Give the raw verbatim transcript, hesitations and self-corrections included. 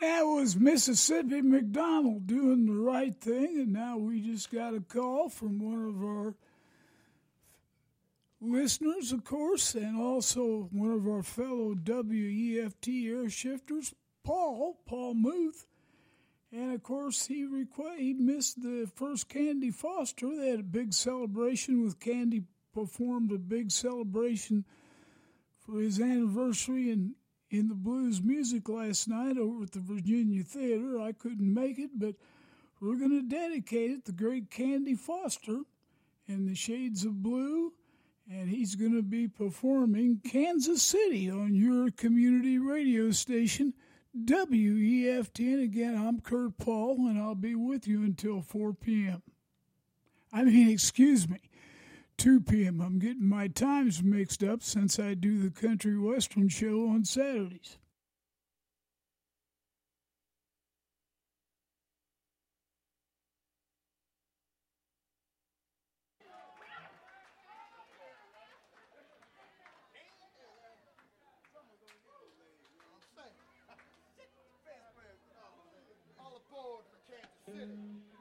That was Mississippi McDonald doing the right thing, and now we just got a call from one of our listeners, of course, and also one of our fellow W E F T air shifters, Paul, Paul Muth. And, of course, he requ- he missed the first Candy Foster. They had a big celebration with Candy performed a big celebration for his anniversary in, in the blues music last night over at the Virginia Theater. I couldn't make it, but we're going to dedicate it to great Candy Foster in the Shades of Blue, and he's going to be performing Kansas City on your community radio station, W E F T. And again, I'm Kurt Paul, and I'll be with you until four p.m. I mean, excuse me, two p.m. I'm getting my times mixed up since I do the Country Western show on Saturdays. All aboard for Kansas City.